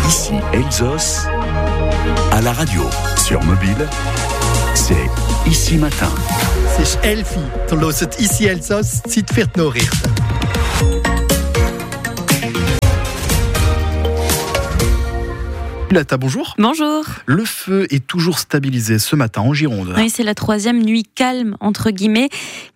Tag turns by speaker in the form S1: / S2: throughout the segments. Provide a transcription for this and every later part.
S1: Ici Elsos, à la radio, sur mobile, c'est Ici Matin.
S2: C'est Elfie, du hört Ici Elsos, Zeit für die Nachrichten. Lata, bonjour.
S3: Bonjour.
S2: Le feu est toujours stabilisé ce matin en Gironde.
S3: Oui, c'est la troisième nuit calme, entre guillemets.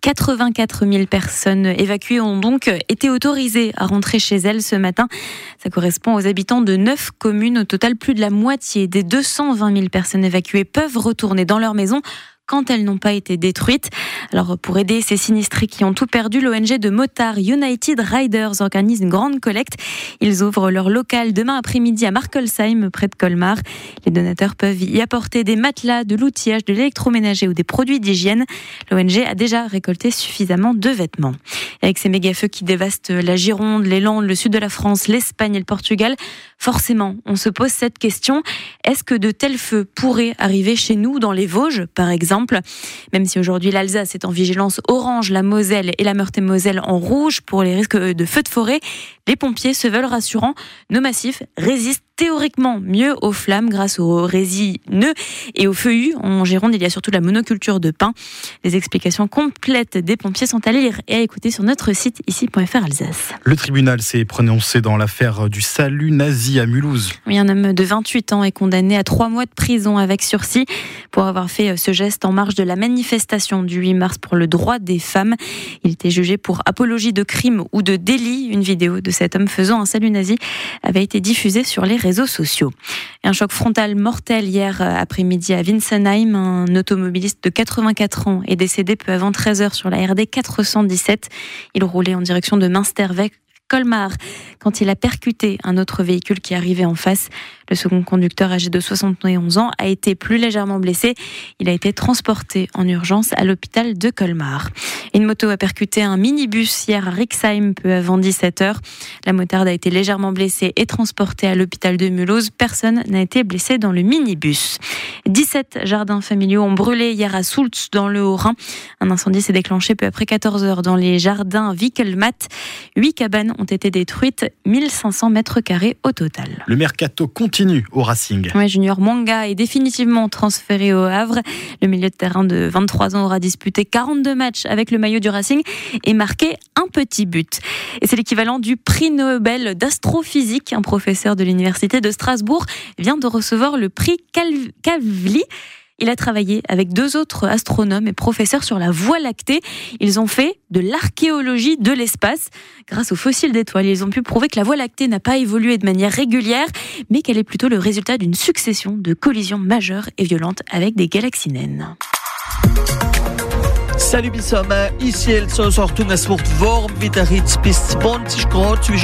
S3: 84 000 personnes évacuées ont donc été autorisées à rentrer chez elles ce matin. Ça correspond aux habitants de 9 communes. Au total, plus de la moitié des 220 000 personnes évacuées peuvent retourner dans leur maison quand elles n'ont pas été détruites. Alors, pour aider ces sinistrés qui ont tout perdu, l'ONG de motards United Riders organise une grande collecte. Ils ouvrent leur local demain après-midi à Markelsheim, près de Colmar. Les donateurs peuvent y apporter des matelas, de l'outillage, de l'électroménager ou des produits d'hygiène. L'ONG a déjà récolté suffisamment de vêtements. Et avec ces méga-feux qui dévastent la Gironde, les Landes, le sud de la France, l'Espagne et le Portugal, forcément, on se pose cette question. Est-ce que de tels feux pourraient arriver chez nous, dans les Vosges, par exemple ? Même si aujourd'hui l'Alsace est en vigilance orange, la Moselle et la Meurthe-et-Moselle en rouge pour les risques de feux de forêt, les pompiers se veulent rassurants. Nos massifs résistent théoriquement mieux aux flammes grâce aux résineux et aux feuillus. En Gironde, il y a surtout la monoculture de pins. Les explications complètes des pompiers sont à lire et à écouter sur notre site ici.fr Alsace.
S2: Le tribunal s'est prononcé dans l'affaire du salut nazi à Mulhouse.
S3: Oui, un homme de 28 ans est condamné à 3 mois de prison avec sursis pour avoir fait ce geste en marge de la manifestation du 8 mars pour le droit des femmes. Il était jugé pour apologie de crime ou de délit. Une vidéo de cet homme faisant un salut nazi avait été diffusée sur les réseaux sociaux. Et un choc frontal mortel hier après-midi à Winsenheim. Un automobiliste de 84 ans est décédé peu avant 13h sur la RD 417. Il roulait en direction de Münster weg Colmar quand il a percuté un autre véhicule qui arrivait en face. Le second conducteur, âgé de 71 ans, a été plus légèrement blessé. Il a été transporté en urgence à l'hôpital de Colmar. Une moto a percuté un minibus hier à Rixheim peu avant 17h. La motarde a été légèrement blessée et transportée à l'hôpital de Mulhouse. Personne n'a été blessé dans le minibus. 17 jardins familiaux ont brûlé hier à Soultz dans le Haut-Rhin. Un incendie s'est déclenché peu après 14h dans les jardins Wickelmatt. 8 cabanes ont été détruites, 1500 mètres carrés au total.
S2: Le mercato continue au Racing.
S3: Ouais, Junior Mwanga est définitivement transféré au Havre. Le milieu de terrain de 23 ans aura disputé 42 matchs avec le maillot du Racing et marqué un petit but. Et c'est l'équivalent du prix Nobel d'astrophysique. Un professeur de l'université de Strasbourg vient de recevoir le prix Kavli. Il a travaillé avec 2 autres astronomes et professeurs sur la Voie lactée. Ils ont fait de l'archéologie de l'espace. Grâce aux fossiles d'étoiles, ils ont pu prouver que la Voie lactée n'a pas évolué de manière régulière, mais qu'elle est plutôt le résultat d'une succession de collisions majeures et violentes avec des galaxies naines.
S4: Salut Bissam, ici Elsos, Ortung, es wird warm, wieder Hitze bis 20 Grad zwischen